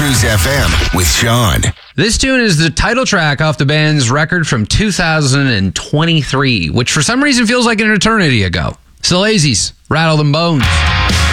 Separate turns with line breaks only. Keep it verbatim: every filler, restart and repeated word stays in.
Cruise F M with Sean.
This tune is the title track off the band's record from two thousand twenty-three, which for some reason feels like an eternity ago. It's the Lazies, Rattle Them Bones.